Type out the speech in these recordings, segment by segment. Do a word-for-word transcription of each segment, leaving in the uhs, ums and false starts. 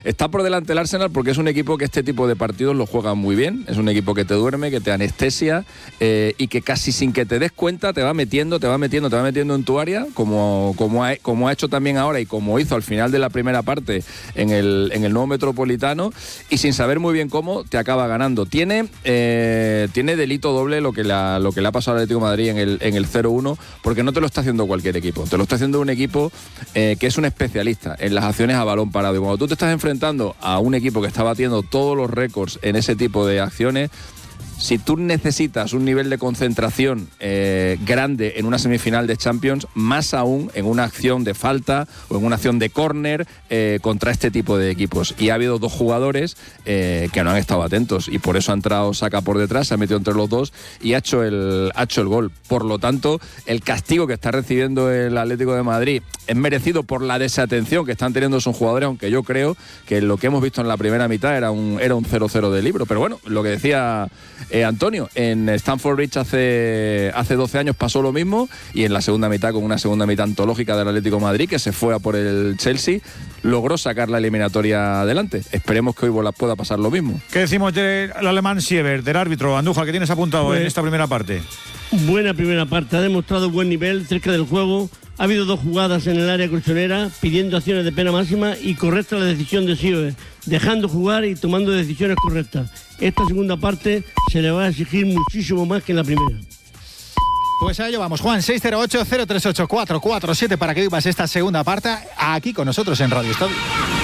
Está por delante el Arsenal porque es un equipo que este tipo de partidos lo juega muy bien. Es un equipo que te duerme, que te anestesia eh, y que casi sin que te des cuenta te va metiendo, te va metiendo, te va metiendo en tu área, como, como, ha, como ha hecho también ahora y como hizo al final de la primera parte en el, en el nuevo Metropolitano, y sin saber muy bien cómo te acaba ganando. Tiene, eh, tiene delito doble lo que, la, lo que le ha pasado al Atlético de Madrid en el, en el cero uno, porque no te lo está haciendo cualquier equipo. Te lo está haciendo un equipo eh, que es un especialista en las acciones a balón parado. Y cuando tú te estás enfrentando a un equipo que está batiendo todos los récords en ese tipo de acciones, si tú necesitas un nivel de concentración eh, grande en una semifinal de Champions, más aún en una acción de falta o en una acción de córner eh, contra este tipo de equipos. Y ha habido dos jugadores eh, que no han estado atentos y por eso ha entrado Saka por detrás, se ha metido entre los dos y ha hecho el, ha hecho el gol. Por lo tanto, el castigo que está recibiendo el Atlético de Madrid es merecido por la desatención que están teniendo sus jugadores, aunque yo creo que lo que hemos visto en la primera mitad era un, era un cero cero de libro. Pero bueno, lo que decía Eh, Antonio, en Stamford Bridge hace, hace doce años pasó lo mismo, y en la segunda mitad, con una segunda mitad antológica del Atlético de Madrid, que se fue a por el Chelsea, logró sacar la eliminatoria adelante. Esperemos que hoy pueda pasar lo mismo. ¿Qué decimos del alemán Siebert, del árbitro? Andújar, ¿qué tienes apuntado pues, en esta primera parte? Buena primera parte, ha demostrado buen nivel cerca del juego. Ha habido dos jugadas en el área colchonera pidiendo acciones de pena máxima, y correcta la decisión de Siebert, dejando jugar y tomando decisiones correctas. Esta segunda parte se le va a exigir muchísimo más que en la primera. Pues a ello vamos, Juan. Seis cero ocho, cero tres ocho, cuatro cuatro siete para que vivas esta segunda parte aquí con nosotros en Radio Estadio.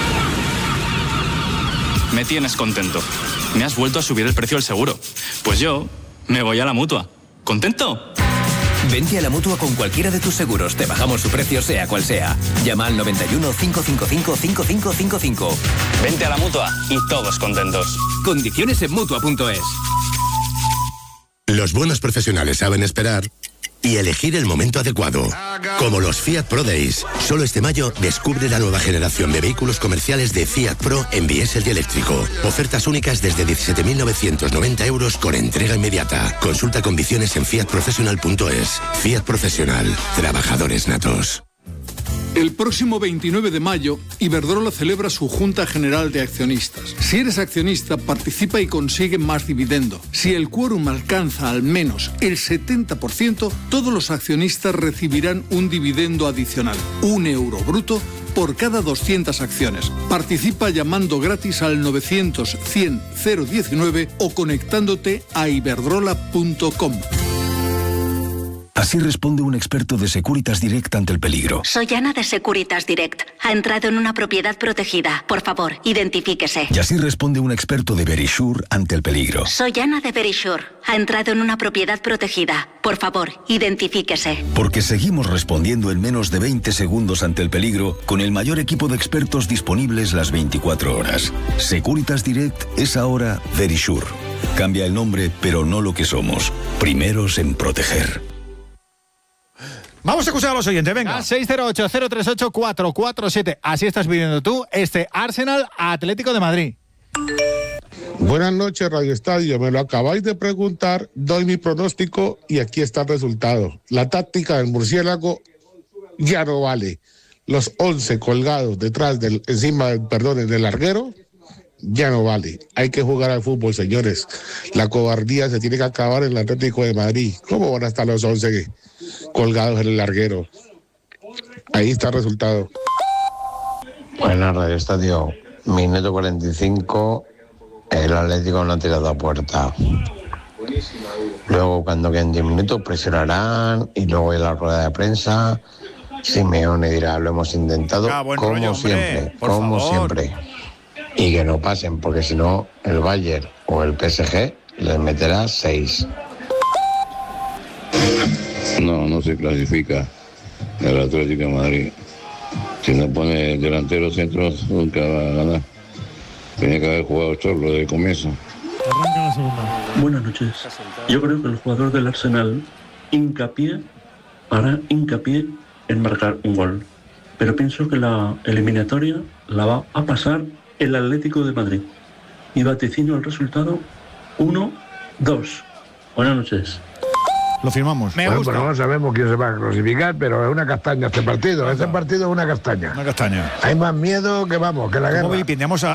Me tienes contento. Me has vuelto a subir el precio del seguro. Pues yo me voy a la Mutua. ¿Contento? Vente a la Mutua con cualquiera de tus seguros. Te bajamos su precio sea cual sea. Llama al noventa y uno, cinco cinco cinco, cinco cinco cinco cinco. Vente a la Mutua y todos contentos. Condiciones en Mutua punto es. Los buenos profesionales saben esperar y elegir el momento adecuado. Como los Fiat Pro Days. Solo este mayo descubre la nueva generación de vehículos comerciales de Fiat Pro en diésel y eléctrico. Ofertas únicas desde diecisiete mil novecientos noventa euros con entrega inmediata. Consulta condiciones en fiat professional punto es. Fiat Profesional. Trabajadores natos. El próximo veintinueve de mayo, Iberdrola celebra su Junta General de Accionistas. Si eres accionista, participa y consigue más dividendo. Si el quórum alcanza al menos el setenta por ciento, todos los accionistas recibirán un dividendo adicional, un euro bruto, por cada doscientas acciones. Participa llamando gratis al novecientos, cien, cero diecinueve o conectándote a iberdrola punto com. Así responde un experto de Securitas Direct ante el peligro. Soy Ana de Securitas Direct. Ha entrado en una propiedad protegida. Por favor, identifíquese. Y así responde un experto de Verisure ante el peligro. Soy Ana de Verisure. Ha entrado en una propiedad protegida. Por favor, identifíquese. Porque seguimos respondiendo en menos de veinte segundos ante el peligro con el mayor equipo de expertos disponibles las veinticuatro horas. Securitas Direct es ahora Verisure. Cambia el nombre, pero no lo que somos. Primeros en proteger. Vamos a escuchar a los oyentes, venga. seis cero ocho, cero tres ocho, cuatro cuatro siete. Así estás viviendo tú este Arsenal Atlético de Madrid. Buenas noches, Radio Estadio. Me lo acabáis de preguntar, doy mi pronóstico y aquí está el resultado. La táctica del murciélago ya no vale. Los once colgados detrás del, encima, perdón, del larguero, ya no vale. Hay que jugar al fútbol, señores. La cobardía se tiene que acabar en el Atlético de Madrid. ¿Cómo van a estar los once colgados en el larguero? Ahí está el resultado. Buenas, Radio Estadio. Minuto cuarenta y cinco, el Atlético no ha tirado a puerta. Luego, cuando queden diez minutos, presionarán y luego en la rueda de prensa Simeone dirá, lo hemos intentado ah, buen como rollo, siempre, hombre, por como favor. siempre. Y que no pasen, porque si no, el Bayern o el P S G les meterá seis. No, no se clasifica el Atlético de Madrid. Si no pone delanteros centros, nunca va a ganar. Tenía que haber jugado Chorlo desde el comienzo. Buenas noches. Yo creo que el jugador del Arsenal hincapié, hará hincapié en marcar un gol. Pero pienso que la eliminatoria la va a pasar el Atlético de Madrid. Y vaticino el resultado uno dos. Buenas noches. Lo firmamos. Me bueno, pues no sabemos quién se va a clasificar, pero es una castaña este partido. Este partido es una castaña. Una castaña. Hay más miedo que vamos, que la guerra. Vamos a